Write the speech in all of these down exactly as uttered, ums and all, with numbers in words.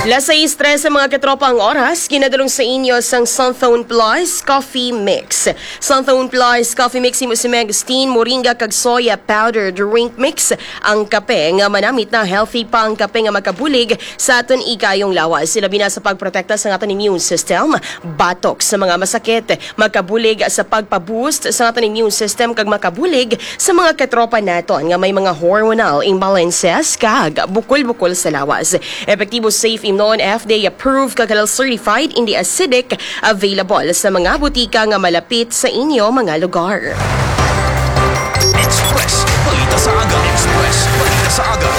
Las seis tres sa mga katropa ang oras, ginadulong sa inyo sang Sunthone Plus Coffee Mix. Sunthone Plus Coffee Mix imo si Megustin, moringa kag soya powder drink mix. Ang kape nga manamit na healthy pa ang kape nga makabulig sa aton ikayong lawas. Sila bina sa pagprotekta sa aton immune system, batok sa mga masakit, makabulig sa pagpa-boost sa aton immune system kag makabulig sa mga katropa naton nga may mga hormonal imbalances kag bukol-bukol sa lawas. Epektibo, safe, imnon, F D A approved, kakal certified, hindi acidic, available sa mga butika nga malapit sa inyo mga lugar. Express, balita sa aga. Express, balita sa aga.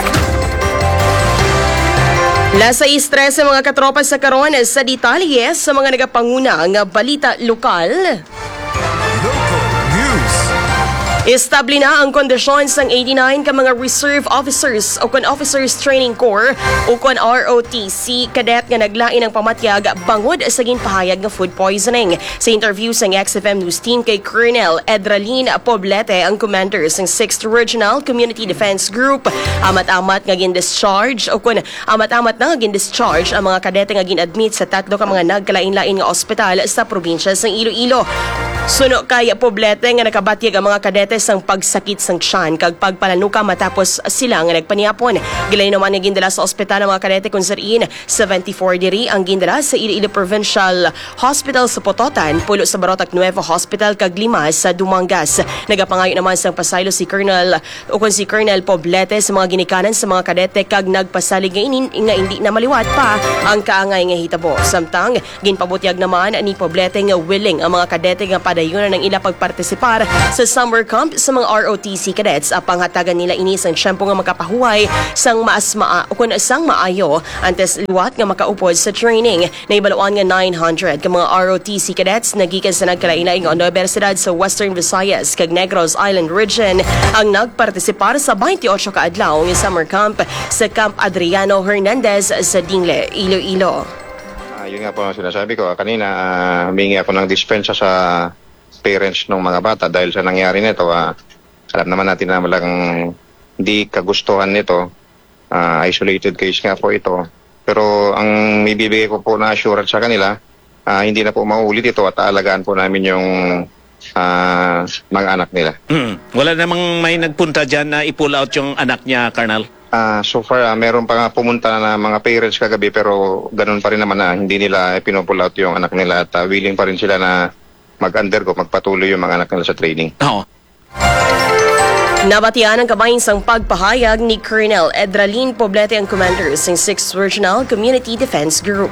Las seis tres sa mga katropa sa karon sa detalye sa mga nagapanguna nga balita lokal. Local news. Establi na ang kondisyon sang eighty-nine ka mga reserve officers o kon Officers Training Corps o kon R O T C cadet nga naglain ng pamatyag bangod sa ginpahayag nga food poisoning. Sa interview sang X F M News Team kay Colonel Edralin Poblete, ang commander sang sixth Regional Community Defense Group, amat-amat nga gin-discharge o kon amat-amat na nga gin-discharge ang mga kadete nga gin-admit sa tatlo ka mga nagkalain-lain nga ospital sa probinsya sang Iloilo. Suno kay Poblete nga nakabatyag ang mga kadete sang pagsakit sang tiyan kag pagpalanuka matapos sila nga nagpaniapon. Gilay naman nga gindala sa ospital ang mga kadete kung sariin seventy-four diri ang gindala sa Iloilo Provincial Hospital sa Pototan, pulo sa Barotac Nuevo Hospital kag lima sa Dumangas. Nagapangayo naman sang pasaylo si Colonel o kung si Colonel Poblete sa mga ginikanan sa mga kadete kag nagpasalig nga, inin, nga hindi na maliwat pa ang kaangay nga hitabo. Samtang ginpabutyag naman ni Poblete nga willing ang mga kadete nga padayunan ng ila pagpartisipar sa summer camp sa mga R O T C cadets. Apang hatagan nila inis ang tiyempo nga makapahuway sang maas maa o kung sang maayo antes liwat nga makaupod sa training. Naibaluan nga nine hundred ka mga R O T C cadets nagikan sa nagkalain-laing nga universidad sa Western Visayas kag Negros Island region ang nagpartisipar sa twenty-eight ka adlaw nga summer camp sa Camp Adriano Hernandez sa Dingle, Iloilo. Uh, yun nga po ang sinasabi ko kanina, uh, humingi ako ng dispensa sa parents ng mga bata dahil sa nangyari nito. Uh, alam naman natin na walang hindi kagustuhan nito. Uh, isolated case nga po ito. Pero ang ibibigay ko po na assurance sa kanila, uh, hindi na po mauulit ito at aalagaan po namin yung uh, mga anak nila. Mm. Wala namang may nagpunta dyan na i-pull out yung anak niya, Colonel? Uh, so far, uh, meron pa nga pumunta na mga parents kagabi pero ganun pa rin naman na hindi nila pinupull out yung anak nila at uh, willing pa rin sila na mag-undergo, magpatuloy yung mga anak nila sa training. Oo. Nabatian ang kabahin sang pagpahayag ni Colonel Edralin Poblete, ang commander ng sixth Regional Community Defense Group.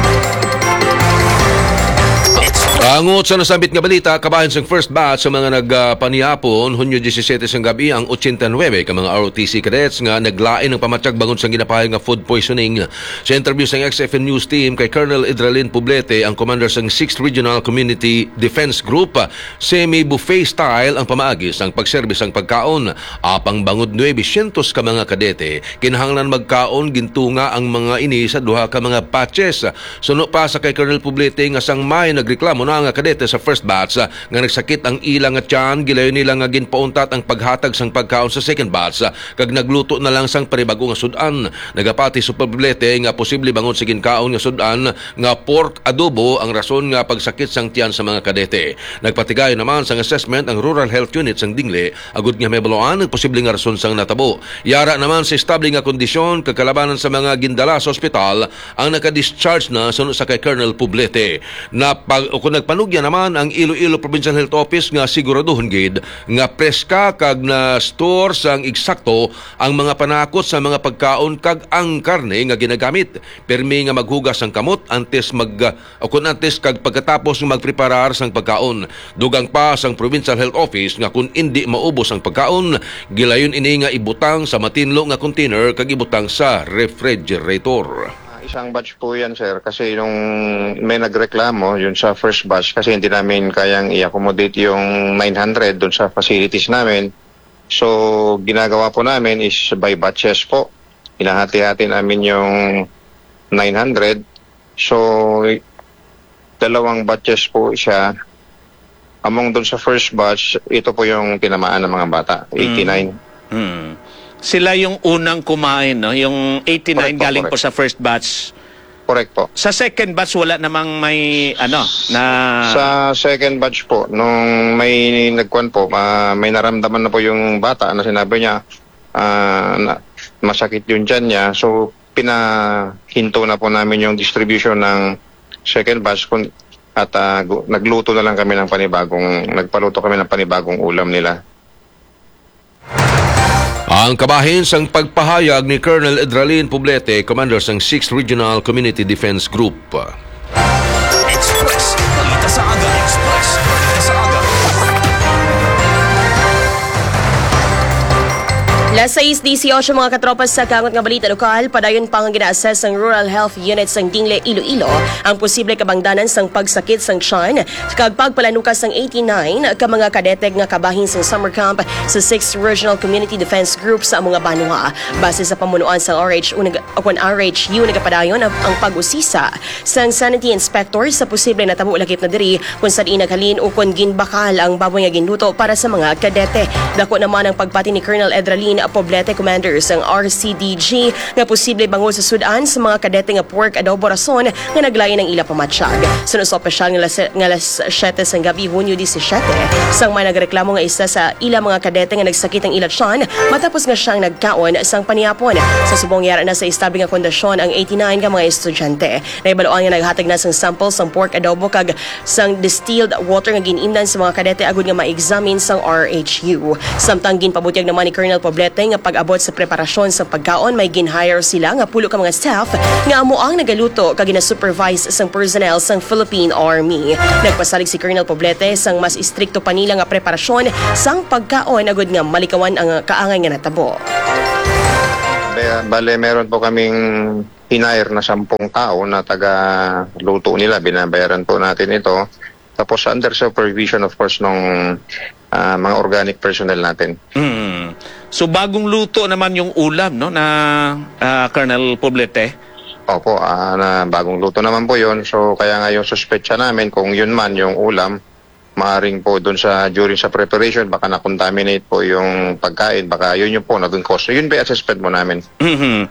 Angot sa nasabit nga balita, kabahin sang first batch sa mga nagpanihapon, Hunyo seventeen sang gabi ang eighty-nine ka mga R O T C cadets nga naglain ng pamatyag bangon sang ginapahayag nga food poisoning. Sa interview sang X F M News Team kay Colonel Edralin Poblete, ang commander sang sixth Regional Community Defense Group, semi-buffet style ang pamaagis ang pagserbis ang pagkaon. Apang bangod nine hundred ka mga kadete, kinahanglan magkaon gintunga ang mga ini sa duha ka mga batches. Suno pa sa kay Colonel Poblete nga sang may nagreklamo na nga kadete sa first batch nga nagsakit ang ilang at tiyan, gilayon nila nga ginpauntat ang paghatag sang pagkaon sa second batch kag nagluto na lang sang panibago nga sudan. Nagapati sa Poblete nga posible bangon sa ginkaon nga sudan nga pork adobo ang rason nga pagsakit sang tiyan sa mga kadete. Nagpatigayon naman sang assessment ang Rural Health Unit sang Dingle agud nga may baluan ang posible nga rason sang natabo. Yara naman sa estable nga kondisyon kagkalabanan sa mga gindala sa ospital ang naka-discharge na sunod sa kay Colonel Poblete. Na pag nagpanugya naman ang Iloilo Provincial Health Office nga siguraduhon gid nga preska kag na store sang eksakto ang mga panakot sa mga pagkaon kag ang karne nga ginagamit. Permi nga maghugas ang kamot antes mag o kun antes kag pagkatapos nga magpreparar sang pagkaon. Dugang pa sang Provincial Health Office nga kung indi maubos ang pagkaon, gilayon ini nga ibutang sa matinlo nga container kag ibutang sa refrigerator. Isang batch po yan, sir, kasi nung may nagreklamo yun sa first batch kasi hindi namin kayang i-accommodate yung nine hundred dun sa facilities namin. So, ginagawa po namin is by batches po. Hinahati-hati namin yung nine hundred. So, dalawang batches po siya. Among dun sa first batch, ito po yung tinamaan ng mga bata, eighty-nine. Mm. Mm. Sila yung unang kumain, no? Yung eighty-nine Correct po, galing po correct. sa first batch. Correct po. Sa second batch, wala namang may, ano, na... Sa second batch po, nung may nagkuhan po, ah, may naramdaman na po yung bata na sinabi niya, ah, na, masakit yung tiyan niya. So, pinahinto na po namin yung distribution ng second batch kun- at ah, gu- nagluto na lang kami ng panibagong, nagpaluto kami ng panibagong ulam nila. Ang kabahin sang pagpahayag ni Colonel Edralin Poblete, Commander ng sixth Regional Community Defense Group. Express. Balita sa aga. Express. Balita sa aga. Las sais dieciocho mga katropas sa kangot nga balita lokal, padayon pang gina-assess ng Rural Health Unit sang Dingle, Iloilo ang posible kabangdanan sang pagsakit sang tiyan kag pagpalanukas sang eighty-nine ka mga kadete nga kabahin sang summer camp sa sixth Regional Community Defense Group sa mga Banwa. Base sa pamunuan sang R H U, kung R H U nagapadayon ang, ang pag-usisa sang sanity inspector sa posible na tabo lakip na diri kung saan inaghalin o kung ginbakal ang baboy nga ginluto para sa mga kadete. Dako naman ang pagpati ni Colonel Edralin Poblete, Commander sang R C D G nga posible bangol sa sudan sa mga kadete nga pork adobo rason nga naglain ng ila pamatsyag. Sunod sa opisyal nga las, nga las siyete sang gabi Hunyo seventeen sang may nagreklamo nga isa sa ila mga kadete nga nagsakit ang ila tiyan matapos nga siyang nagkaon sang paniyapon. Sa subong yara na sa istabi nga kondisyon ang eighty-nine ka mga estudyante. Naibaloan nga naghatag na sang sample sang pork adobo kag sang distilled water nga ginimnan sa mga kadete agud nga ma-examine sang R H U. Samtang ginpabutyag naman ni Colonel Poblete nga pag-abot sa preparasyon sa pagkaon, may gin-hire sila nga pulo ka mga staff nga amo ang nagaluto kag gina-supervise sang personnel sang Philippine Army. Nagpasalig si Colonel Poblete sang mas istrikto pa nila nga preparasyon sang pagkaon agud nga malikawan ang kaangay nga natabo. Be- Bale, meron po kaming hinair na sampung tao na taga-luto nila. Binabayaran po natin ito. Tapos under supervision, of course, ng ah, mga organic personnel natin. Mm. So bagong luto naman yung ulam, no, na ah, Colonel Poblete. Opo, ah, na bagong luto naman po yun. So, kaya nga yung suspetsya namin, kung yun man yung ulam, maaring po doon sa, during sa preparation, baka na-contaminate po yung pagkain, baka yun yung po, naging cause. So, yun ba yung assessment mo namin? Mhm.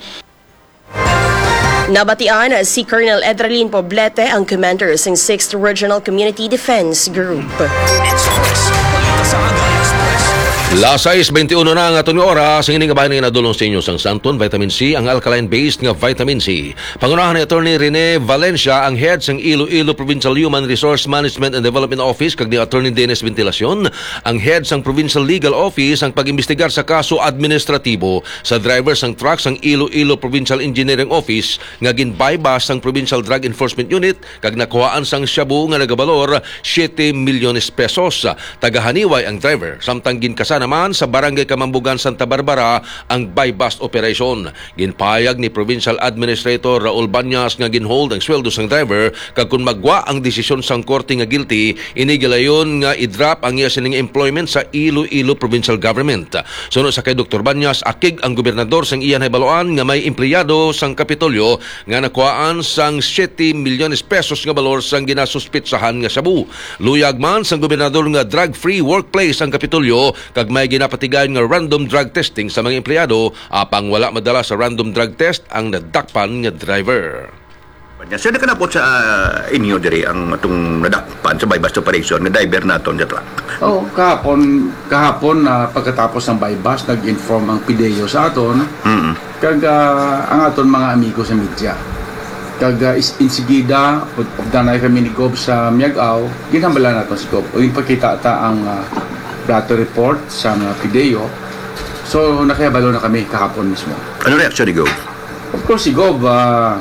Nabatian si Colonel Edralin Poblete, ang commander ng sixth Regional Community Defense Group. Express. Balita sa aga. Express. Las sais twenty-one na ang atong oras, ang ining kabahin nga nadulong sa inyo sang Santon Vitamin C, ang alkaline-based nga vitamin C. Pangunahan ni Attorney Rene Valencia, ang head sang Iloilo Provincial Human Resource Management and Development Office, kag ni Attorney Dennis Ventilacion, ang head sang Provincial Legal Office, ang pag-imbestigar sa kaso administratibo sa driver sang truck sang Iloilo Provincial Engineering Office nga ginbaybas sang Provincial Drug Enforcement Unit kag nakuhaan sang shabu nga nagabalor seven milyones pesos. Tagahaniway ang driver, samtang ginkasa naman sa Barangay Kamambugan, Santa Barbara ang buy-bust operation. Ginpayag ni Provincial Administrator Raul Banyas nga ginhold ang sweldo sang driver kag kung magwa ang desisyon sang korte nga guilty, inigilayon nga i-drop ang iya sining employment sa Iloilo Provincial Government. Sunod sa kay Doctor Banyas, akig ang gobernador sang iyan hibaluan nga may empleyado sang Kapitolyo nga nakuhaan sang seven milyones pesos nga balor sang ginasuspitsahan nga sabu. Luyag man sang gobernador nga drug-free workplace ang Kapitolyo kag may ginapatigayon nga random drug testing sa mga empleyado apang wala madala sa random drug test ang nadakpan nga driver. So, nakanapot sa uh, inyo diri ang atong nadakpan sa buy-bust operation nga driver naton sa truck. Oh, kahapon, kahapon na pagkatapos ng buy-bust, nag-inform ang Pideo sa aton, Mm. kag uh, ang aton mga amigo sa media. Kag uh, is insigida, pagdanay kami ni Gob sa Miagaw, ginambala naton si Gob. O yung pagkita ta ang uh, data report sa mga Pideo. So, nakayabalo na kami kahapon mismo. Ano reaction ni Go? Of course, si Gob, uh,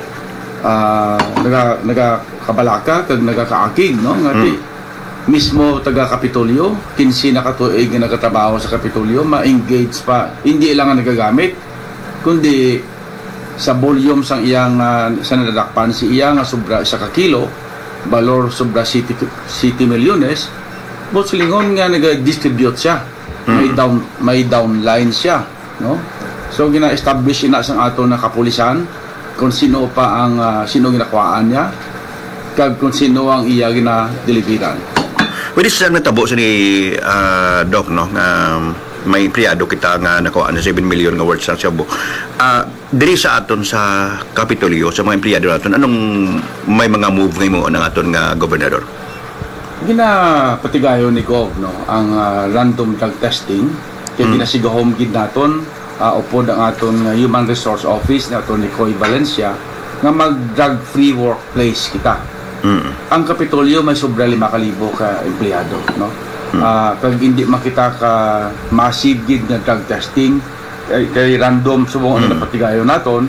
uh, naga, nagakabalaka, kag nagakaakig, no? Ngati, mismo taga Kapitolyo, kinsi na katuig na nagkatrabaho sa Kapitolyo, ma-engage pa. Hindi lang ang nagagamit, kundi sa volume sang iyang uh, sa nadakpan si iya nga sobra sa kakilo, valor sobra city, city milyones, but silingon nga nag-distribute siya. May down may downline siya, no? So gina-establish ina sang ato na kapulisan kung sino pa ang uh, sino ginakuhaan niya kag kung sino ang iya gina-deliveran. Pwede siya natabo sa ni uh, Doc, no? Nga may empleyado kita nga nakuha na seven million nga worth sa Cebu. Ah, diri sa aton sa Kapitolyo sa mga empleyado naton, anong may mga move ngay mo ng aton nga gobernador? Ginapatigayon ni Gov no ang ah, random drug testing kay ginasigahom gid naton uh, upod ang aton nga Human Resource Office na aton ni Coy Valencia nga mag drug free workplace kita. Mm. Ang Kapitolyo may sobra lima kalibo ka empleyado no. Ah, kag hindi makita ka massive gid nga drug testing kay, kay random subong ano napatigayon naton.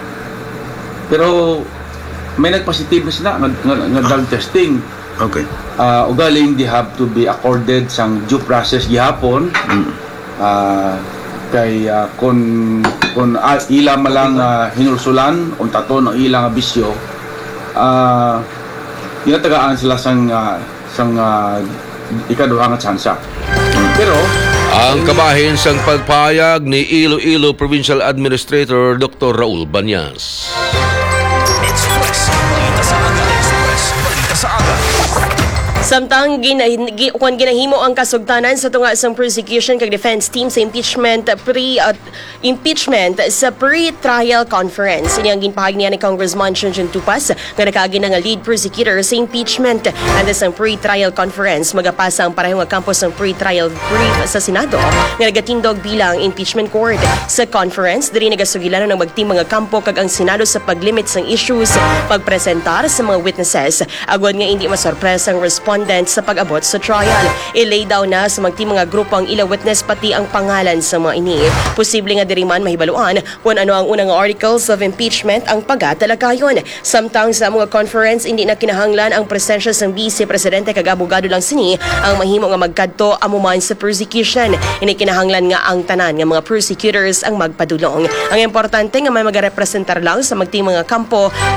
Pero may nagpositive na sila nga, nga, nga drug testing. Okay. Uh, ugaling they have to be accorded sang due process gihapon. Mm. Uh, kay uh, kung kung uh, ila malang uh, hinulsulan o taton o ila nga bisyo, uh, ginatagaan sila sang uh, sang uh, ikaduha nga tsansa. Pero Ang kabahin sang pagpayag ni Iloilo Provincial Administrator Doctor Raul Banyas. Express. Balita sa aga. Express. Balita sa aga. Samtang gina, gi, kung ginahimo ang kasugtanan sa tunga sa prosecution kag defense team sa impeachment pre at impeachment sa pre-trial conference. Ini ang ginpahag niya ni Congressman Junjun Tupas nga nakaagi na nga lead prosecutor sa impeachment and sa pre-trial conference magapasa ang parehong campus ng pre-trial brief sa Senado nga nagatindog bilang impeachment court. Sa conference diri nagasugilan ng magting mga kampo kag ang Senado sa paglimit sang issues pagpresentar sa mga witnesses agwad nga hindi masorpresang response sa pag-abot sa trial. I-lay down na sa magti mga grupo ang ila witness pati ang pangalan sa mga ini. Posible nga diri man mahibaluan kung ano ang unang articles of impeachment ang pagatalakayon. Samtang sa mga conference hindi na kinahanglan ang presensya sa Vice Presidente kag abogado lang sini ang mahimo nga magkadto amuman sa prosecution. Ini kinahanglan nga ang tanan nga mga prosecutors ang magpadulong. Ang importante nga may magarepresentar lang sa magti mga kampo